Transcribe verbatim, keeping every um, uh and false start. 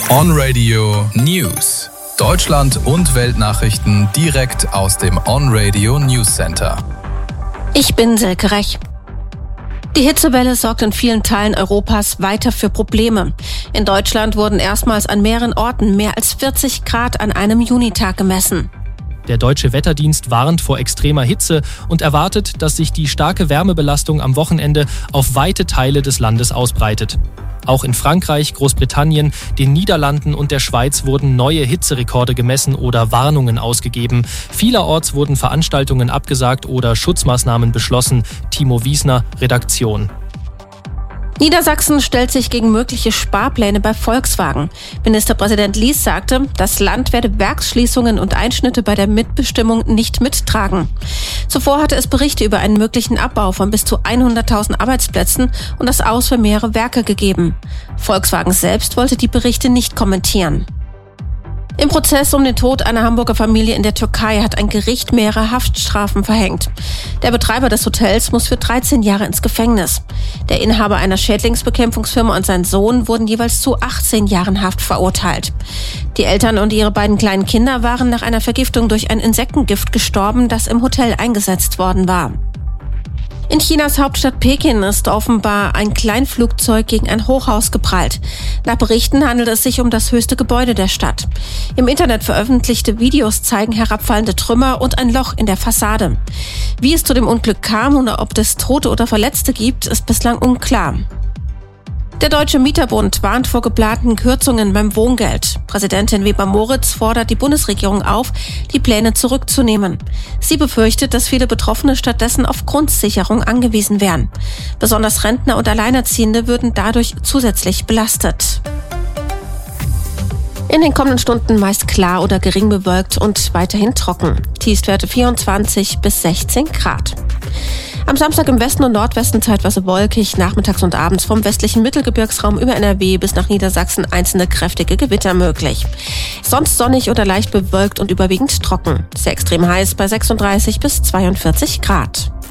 On Radio News. Deutschland und Weltnachrichten direkt aus dem On Radio News Center. Ich bin Silke Rech. Die Hitzewelle sorgt in vielen Teilen Europas weiter für Probleme. In Deutschland wurden erstmals an mehreren Orten mehr als vierzig Grad an einem Junitag gemessen. Der Deutsche Wetterdienst warnt vor extremer Hitze und erwartet, dass sich die starke Wärmebelastung am Wochenende auf weite Teile des Landes ausbreitet. Auch in Frankreich, Großbritannien, den Niederlanden und der Schweiz wurden neue Hitzerekorde gemessen oder Warnungen ausgegeben. Vielerorts wurden Veranstaltungen abgesagt oder Schutzmaßnahmen beschlossen. Timo Wiesner, Redaktion. Niedersachsen stellt sich gegen mögliche Sparpläne bei Volkswagen. Ministerpräsident Lies sagte, das Land werde Werksschließungen und Einschnitte bei der Mitbestimmung nicht mittragen. Zuvor hatte es Berichte über einen möglichen Abbau von bis zu hunderttausend Arbeitsplätzen und das Aus für mehrere Werke gegeben. Volkswagen selbst wollte die Berichte nicht kommentieren. Im Prozess um den Tod einer Hamburger Familie in der Türkei hat ein Gericht mehrere Haftstrafen verhängt. Der Betreiber des Hotels muss für dreizehn Jahre ins Gefängnis. Der Inhaber einer Schädlingsbekämpfungsfirma und sein Sohn wurden jeweils zu achtzehn Jahren Haft verurteilt. Die Eltern und ihre beiden kleinen Kinder waren nach einer Vergiftung durch ein Insektengift gestorben, das im Hotel eingesetzt worden war. In Chinas Hauptstadt Peking ist offenbar ein Kleinflugzeug gegen ein Hochhaus geprallt. Nach Berichten handelt es sich um das höchste Gebäude der Stadt. Im Internet veröffentlichte Videos zeigen herabfallende Trümmer und ein Loch in der Fassade. Wie es zu dem Unglück kam oder ob es Tote oder Verletzte gibt, ist bislang unklar. Der Deutsche Mieterbund warnt vor geplanten Kürzungen beim Wohngeld. Präsidentin Weber-Moritz fordert die Bundesregierung auf, die Pläne zurückzunehmen. Sie befürchtet, dass viele Betroffene stattdessen auf Grundsicherung angewiesen wären. Besonders Rentner und Alleinerziehende würden dadurch zusätzlich belastet. In den kommenden Stunden meist klar oder gering bewölkt und weiterhin trocken. Tiefstwerte vierundzwanzig bis sechzehn Grad. Am Samstag im Westen und Nordwesten zeitweise wolkig, nachmittags und abends vom westlichen Mittelgebirgsraum über N R W bis nach Niedersachsen einzelne kräftige Gewitter möglich. Sonst sonnig oder leicht bewölkt und überwiegend trocken. Sehr extrem heiß bei sechsunddreißig bis zweiundvierzig Grad.